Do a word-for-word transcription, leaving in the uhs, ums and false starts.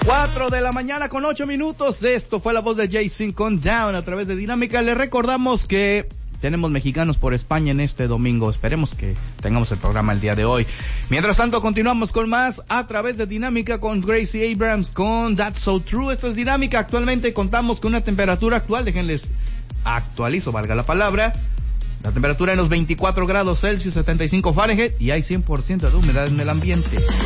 Cuatro de la mañana con ocho minutos. Esto fue la voz de Jason con Down a través de Dinámica. Les recordamos que tenemos mexicanos por España en este domingo. Esperemos que tengamos el programa el día de hoy. Mientras tanto, continuamos con más a través de Dinámica con Gracie Abrams con That's So True. Esto es Dinámica. Actualmente contamos con una temperatura actual. Déjenles actualizo, valga la palabra. La temperatura en los veinticuatro grados Celsius, setenta y cinco Fahrenheit, y hay cien por ciento de humedad en el ambiente.